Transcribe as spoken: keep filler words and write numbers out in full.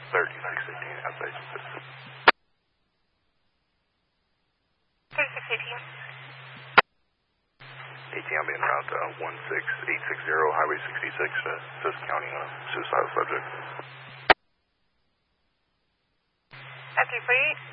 thirty, thirty-six eighteen, outside. thirty-six eighteen. eighteen, I'm in route uh, one six eight six zero, Highway sixty-six, uh, Fisk County, uh, suicidal subject. Okay, forty-eight.